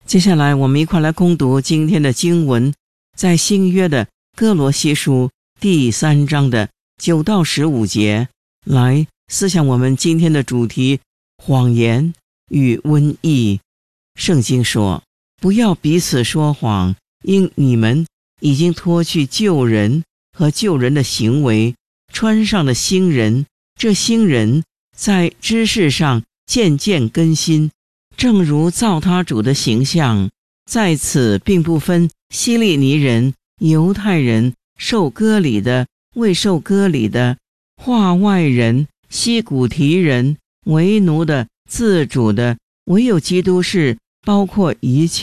接下来我们一块来攻读今天的经文，在新约的哥罗西书第3章的9到15节，来思想我们今天的主题：谎言与瘟疫。圣经说，不要彼此说谎，因你们已经脱去旧人和旧人的行为，穿上了新人。这新人在知识上渐渐更新，正如造他主的形象。在此并不分希利尼人、犹太人、受割礼的、未受割礼的、化外人、西古提人、为奴的、自主的，唯有基督是包括一切